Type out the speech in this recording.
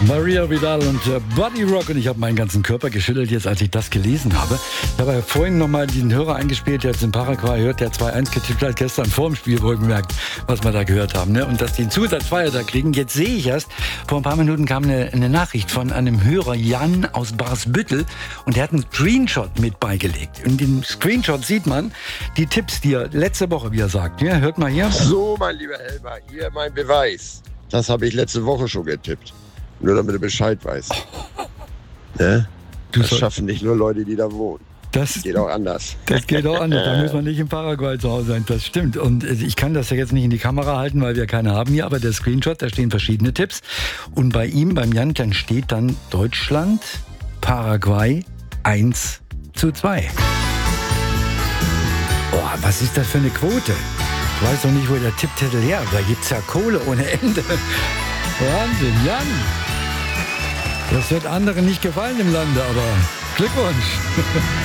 Maria Vidal und Body Rock, und ich habe meinen ganzen Körper geschüttelt jetzt, als ich das gelesen habe. Ich habe ja vorhin nochmal diesen Hörer eingespielt, der jetzt in Paraguay hört, der 2-1 getippt hat, gestern vor dem Spiel wohlgemerkt, was wir da gehört haben. Ne? Und dass die einen Zusatzfeiertag kriegen, jetzt sehe ich erst, vor ein paar Minuten kam eine Nachricht von einem Hörer, Jan aus Barsbüttel, und der hat einen Screenshot mit beigelegt. In dem Screenshot sieht man die Tipps, die er letzte Woche, wie er sagt. Ja, hört mal hier. So, mein lieber Helmer, hier mein Beweis. Das habe ich letzte Woche schon getippt. Nur damit du Bescheid weißt. Ne? Das schaffen nicht nur Leute, die da wohnen. Das geht auch anders. Das geht auch anders. Da muss man nicht in Paraguay zu Hause sein. Das stimmt. Und ich kann das ja jetzt nicht in die Kamera halten, weil wir keine haben hier. Aber der Screenshot, da stehen verschiedene Tipps. Und bei ihm, beim Jan, dann steht dann Deutschland, Paraguay 1:2. Oh, was ist das für eine Quote? Ich weiß doch nicht, wo der Tipptitel her ist. Da gibt es ja Kohle ohne Ende. Wahnsinn, Jan. Das wird anderen nicht gefallen im Lande, aber Glückwunsch.